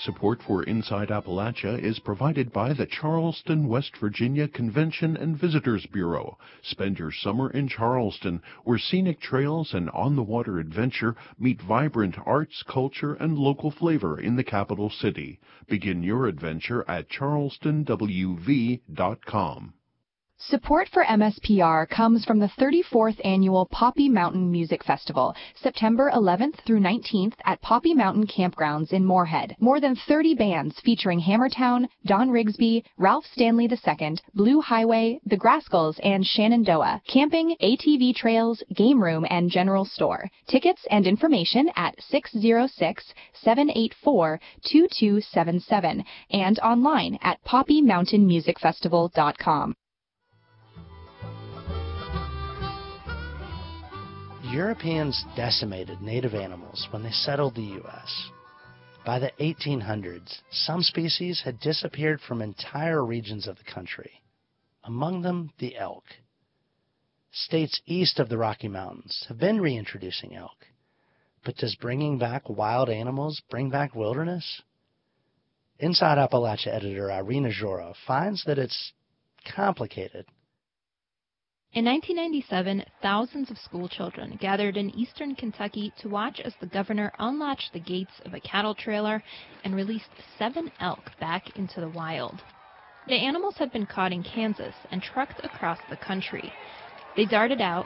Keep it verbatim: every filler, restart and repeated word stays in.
Support for Inside Appalachia is provided by the Charleston, West Virginia Convention and Visitors Bureau. Spend your summer in Charleston, where scenic trails and on-the-water adventure meet vibrant arts, culture, and local flavor in the capital city. Begin your adventure at charleston w v dot com. Support for M S P R comes from the thirty-fourth Annual Poppy Mountain Music Festival, September eleventh through nineteenth at Poppy Mountain Campgrounds in Moorhead. More than thirty bands featuring Hammertown, Don Rigsby, Ralph Stanley the Second, Blue Highway, The Grascals, and Shenandoah. Camping, A T V trails, game room, and general store. Tickets and information at six zero six, seven eight four, two two seven seven and online at poppy mountain music festival dot com. Europeans decimated native animals when they settled the U S By the eighteen hundreds, some species had disappeared from entire regions of the country, among them the elk. States east of the Rocky Mountains have been reintroducing elk, but does bringing back wild animals bring back wilderness? Inside Appalachia editor Irina Zhorov finds that it's complicated. In nineteen ninety-seven, thousands of school children gathered in eastern Kentucky to watch as the governor unlatched the gates of a cattle trailer and released seven elk back into the wild. The animals had been caught in Kansas and trucked across the country. They darted out,